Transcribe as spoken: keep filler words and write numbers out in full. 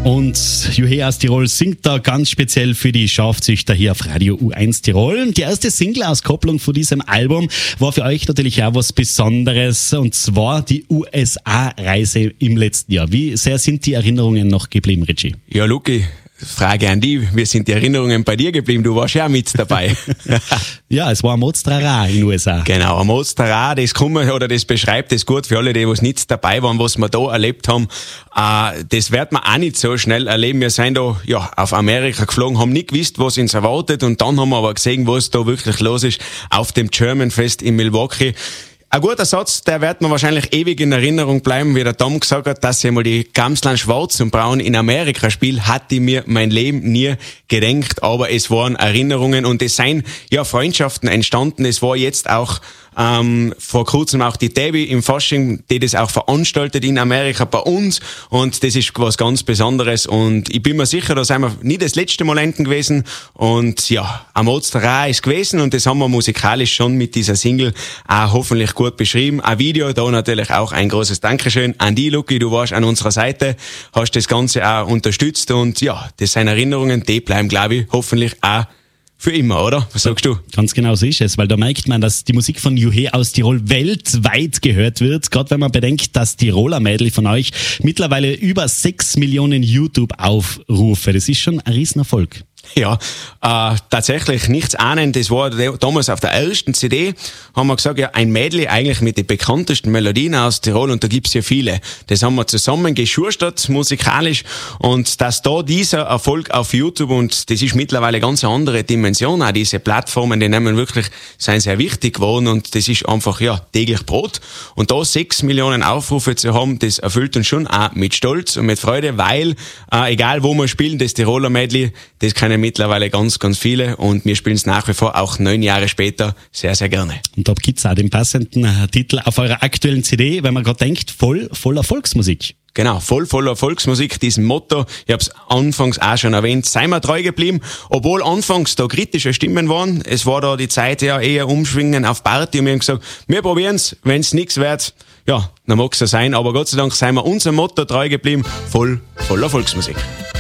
Und Juhe aus Tirol singt da ganz speziell für die Schafzüchter hier auf Radio U eins Tirol. Die erste Single-Auskopplung von diesem Album war für euch natürlich auch was Besonderes, und zwar die U S A-Reise im letzten Jahr. Wie sehr sind die Erinnerungen noch geblieben, Richie? Ja, Luki, Frage an dich, wie sind die Erinnerungen bei dir geblieben? Du warst ja auch mit dabei. Ja, es war ein Moztrara in den U S A. Genau, ein Moztrara, das kann man, oder das beschreibt es gut für alle, die was nicht dabei waren, was wir da erlebt haben. Äh, das wird man auch nicht so schnell erleben. Wir sind da ja auf Amerika geflogen, haben nicht gewusst, was uns erwartet, und dann haben wir aber gesehen, was da wirklich los ist auf dem German Fest in Milwaukee. Ein guter Satz, der wird mir wahrscheinlich ewig in Erinnerung bleiben, wie der Tom gesagt hat, dass ich mal die Gamsland Schwarz und Braun in Amerika spiele, hatte ich mir mein Leben nie gedenkt, aber es waren Erinnerungen, und es sind ja Freundschaften entstanden. Es war jetzt auch ähm, vor kurzem auch die Debbie im Fasching, die das auch veranstaltet in Amerika bei uns, und das ist was ganz Besonderes, und ich bin mir sicher, da sind wir nie das letzte Mal enden gewesen, und ja, ein Moztrara ist gewesen, und das haben wir musikalisch schon mit dieser Single auch hoffentlich gut beschrieben. Ein Video, da natürlich auch ein großes Dankeschön an die, Luki, du warst an unserer Seite, hast das Ganze auch unterstützt, und ja, das sind Erinnerungen, die bleiben, glaube ich, hoffentlich auch für immer, oder? Was sagst du? Ganz genau so ist es, weil da merkt man, dass die Musik von Juhe aus Tirol weltweit gehört wird. Gerade wenn man bedenkt, dass Tiroler Mädel von euch mittlerweile über sechs Millionen YouTube-Aufrufe. Das ist schon ein Riesenerfolg. Ja, äh, tatsächlich nichts ahnen. Das war damals auf der ersten C D, haben wir gesagt, ja, ein Medley eigentlich mit den bekanntesten Melodien aus Tirol, und da gibt's ja viele. Das haben wir zusammen geschustert, musikalisch, und dass da dieser Erfolg auf YouTube, und das ist mittlerweile ganz eine andere Dimension, auch diese Plattformen, die nehmen wirklich, sind sehr wichtig geworden, und das ist einfach, ja, täglich Brot. Und da sechs Millionen Aufrufe zu haben, das erfüllt uns schon auch mit Stolz und mit Freude, weil, äh, egal wo wir spielen, das Tiroler Medley, das können mittlerweile ganz, ganz viele, und wir spielen es nach wie vor auch neun Jahre später sehr, sehr gerne. Und da gibt's auch den passenden äh, Titel auf eurer aktuellen C D, wenn man gerade denkt, voll voller Volksmusik. Genau, voll voller Volksmusik, diesem Motto, ich habe es anfangs auch schon erwähnt, seien wir treu geblieben, obwohl anfangs da kritische Stimmen waren. Es war da die Zeit ja eher umschwingen auf Party, und wir haben gesagt, wir probieren's, wenn's nichts wird, ja, dann mag's ja sein, aber Gott sei Dank seien wir unserem Motto treu geblieben, voll voller Volksmusik.